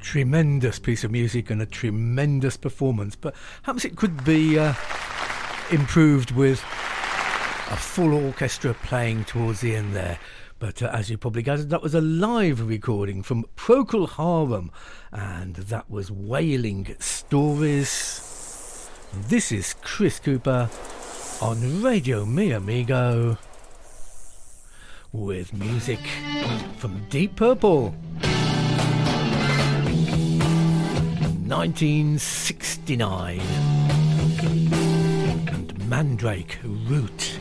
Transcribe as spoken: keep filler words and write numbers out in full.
tremendous piece of music and a tremendous performance, but perhaps it could be uh, improved with a full orchestra playing towards the end there. But uh, as you probably gathered, that was a live recording from Procol Harum, and that was Wailing Stories. This is Chris Cooper on Radio Mi Amigo with music from Deep Purple, nineteen sixty-nine, and Mandrake Root.